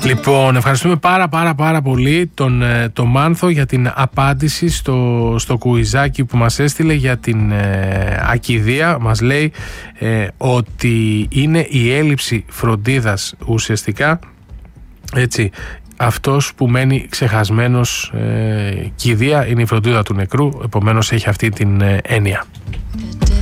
Λοιπόν, ευχαριστούμε πάρα πολύ τον Μάνθο για την απάντηση στο κουιζάκι που μας έστειλε για την ακηδεία. Μας λέει ότι είναι η έλλειψη φροντίδας ουσιαστικά, έτσι, αυτός που μένει ξεχασμένος. Κηδεία είναι η φροντίδα του νεκρού, επομένως έχει αυτή την έννοια.